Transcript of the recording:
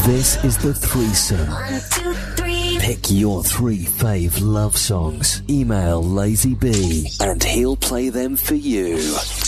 This is the threesome. 1, 2, 3. Pick your 3 fave love songs. Email Lazy B and he'll play them for you.